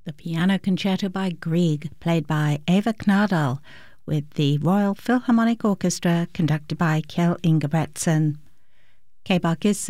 The Piano Concerto by Grieg, played by Eva Knadal, with the Royal Philharmonic Orchestra, conducted by Kjell Ingebretsen. K-Bach is